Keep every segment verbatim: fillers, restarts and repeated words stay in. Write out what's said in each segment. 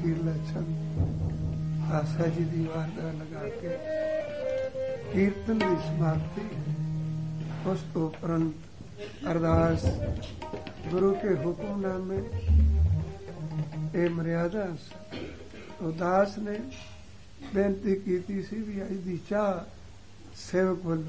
ਅਖੀਰਲਾ ਛੰਦ ਆਸਾ ਜੀ ਦੀ ਵਾਰ ਦਾ ਲਗਾ ਕੇ ਕੀਰਤਨ ਦੀ ਸਮਾਪਤੀ। ਉਸ ਤੋਂ ਉਪਰੰਤ ਅਰਦਾਸ ਗੁਰੂ ਕੇ ਹੁਕਮਨਾਮੇ। ਇਹ ਮਰਿਆਦਾ ਉਦਾਸ ਨੇ ਬੇਨਤੀ ਕੀਤੀ ਸੀ ਵੀ ਅੱਜ ਦੀ ਚਾਹ ਸੇਵਕ ਵੱਲੋਂ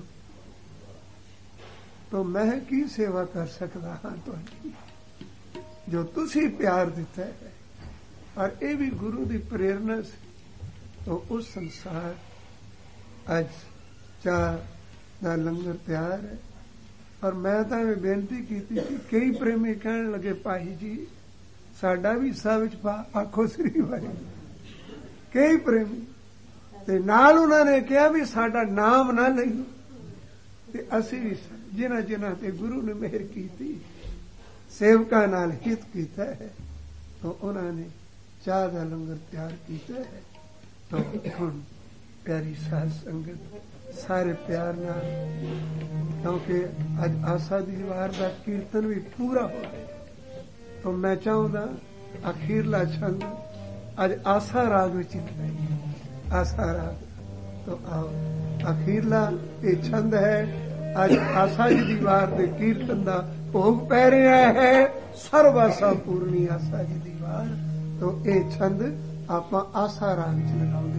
ਤਾਂ ਮੈਂ ਕੀ ਸੇਵਾ ਕਰ ਸਕਦਾ ਹਾਂ ਤੁਹਾਡੀ, ਜੋ ਤੁਸੀਂ ਪਿਆਰ ਦਿੱਤਾ ਹੈ। ਔਰ ਇਹ ਵੀ ਗੁਰੂ ਦੀ ਪ੍ਰੇਰਨਾ ਸੀ। ਤਾਂ ਉਸ ਸੰਸਾਰ ਅੱਜ ਚਾਹ ਦਾ ਲੰਗਰ ਤਿਆਰ ਹੈ। ਔਰ ਮੈਂ ਤਾਂ ਇਹ ਬੇਨਤੀ ਕੀਤੀ ਸੀ, ਕਈ ਪ੍ਰੇਮੀ ਕਹਿਣ ਲੱਗੇ ਭਾਈ ਜੀ ਸਾਡਾ ਵੀ ਹਿੱਸਾ ਵਿੱਚ ਪਾ, ਆਖੋ ਸ੍ਰੀ ਵਾਹਿਗੁਰੂ। ਕਈ ਪ੍ਰੇਮੀ ਤੇ ਨਾਲ ਉਹਨਾਂ ਨੇ ਕਿਹਾ ਵੀ ਸਾਡਾ ਨਾਮ ਨਾ ਲਈਓ। ਤੇ ਅਸੀਂ ਵੀ ਜਿਨ੍ਹਾਂ ਜਿਨ੍ਹਾਂ ਤੇ ਗੁਰੂ ਨੇ ਮਿਹਰ ਕੀਤੀ, ਸੇਵਕਾਂ ਨਾਲ ਹਿਤ ਕੀਤਾ ਹੈ, ਤਾਂ ਉਹਨਾਂ ਨੇ ਚਾਹ ਦਾ ਲੰਗਰ ਤਿਆਰ ਕੀਤਾ ਹੈ। ਤਾਂ ਹੁਣ ਪਿਆਰੀ ਸਾਧ ਸੰਗਤ ਸਾਰੇ ਪਿਆਰ ਨਾਲ, ਕਿਉਂਕਿ ਅੱਜ ਆਸਾ ਦੀ ਵਾਰ ਦਾ ਕੀਰਤਨ ਵੀ ਪੂਰਾ ਹੋ ਗਿਆ, ਤਾਂ ਮੈਂ ਚਾਹੁੰਦਾ ਅਖੀਰਲਾ ਛੰਦ ਅੱਜ ਆਸਾ ਰਾਗ ਵਿੱਚ ਲਿਖਾਈਏ। ਆਸਾ ਰਾਗ ਤਾਂ ਆਓ ਅਖੀਰਲਾ ਇਹ ਛੰਦ ਹੈ। ਅੱਜ ਆਸਾ ਜੀ ਦੀ ਵਾਰ ਦੇ ਕੀਰਤਨ ਦਾ ਭੋਗ ਪੈ ਰਿਹਾ ਹੈ। ਸਰਬ ਆਸਾ ਪੂਰਨੀ ਆਸਾ ਜੀ ਦੀ ਵਾਰ। ਤਾਂ ਇਹ ਛੰਦ ਆਪਾਂ ਆਸਾ ਰਾਗ ਵਿੱਚ ਲਗਾਉਂਦੇ